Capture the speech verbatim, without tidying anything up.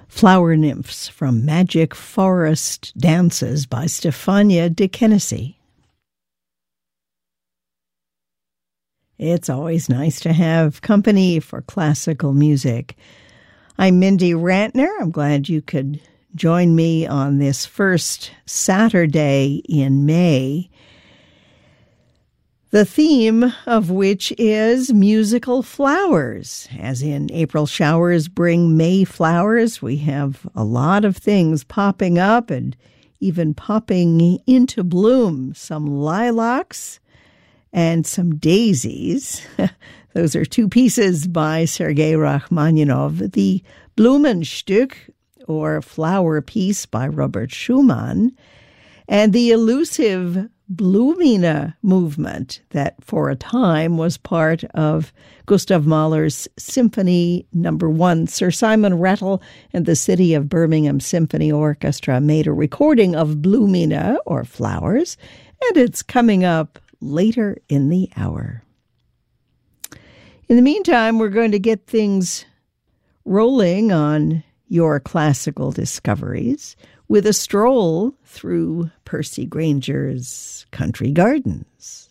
Flower Nymphs from Magic Forest Dances by Stefania de Kenesey. It's always nice to have company for classical music. I'm Mindy Rantner. I'm glad you could join me on this first Saturday in May, the theme of which is musical flowers. As in April showers bring May flowers, we have a lot of things popping up and even popping into bloom. Some lilacs and some daisies. Those are two pieces by Sergei Rachmaninoff. The Blumenstück, or Flower Piece, by Robert Schumann, and the elusive Blumina movement that for a time was part of Gustav Mahler's Symphony Number One. Sir Simon Rattle and the City of Birmingham Symphony Orchestra made a recording of Blumina, or Flowers, and it's coming up later in the hour. In the meantime, we're going to get things rolling on your classical discoveries with a stroll through Percy Granger's country gardens.